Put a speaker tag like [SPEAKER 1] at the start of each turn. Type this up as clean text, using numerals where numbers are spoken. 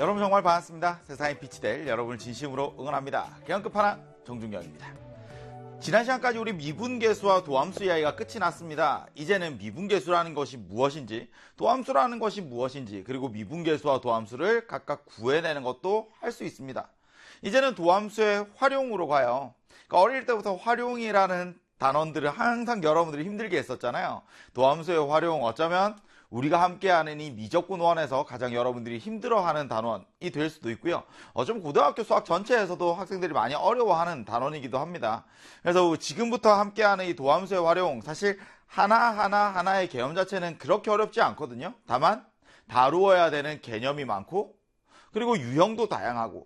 [SPEAKER 1] 여러분 정말 반갑습니다. 세상에 빛이 될 여러분을 진심으로 응원합니다. 개헌 끝판왕 정준경입니다. 지난 시간까지 우리 미분계수와 도함수 이야기가 끝이 났습니다. 이제는 미분계수라는 것이 무엇인지, 도함수라는 것이 무엇인지, 그리고 미분계수와 도함수를 각각 구해내는 것도 할 수 있습니다. 이제는 도함수의 활용으로 가요. 그러니까 어릴 때부터 활용이라는 단원들을 항상 여러분들이 힘들게 했었잖아요. 도함수의 활용, 어쩌면 우리가 함께하는 이 미적분원에서 가장 여러분들이 힘들어하는 단원이 될 수도 있고요. 어쩌면 고등학교 수학 전체에서도 학생들이 많이 어려워하는 단원이기도 합니다. 그래서 지금부터 함께하는 이 도함수의 활용, 사실 하나의 개념 자체는 그렇게 어렵지 않거든요. 다만 다루어야 되는 개념이 많고, 그리고 유형도 다양하고,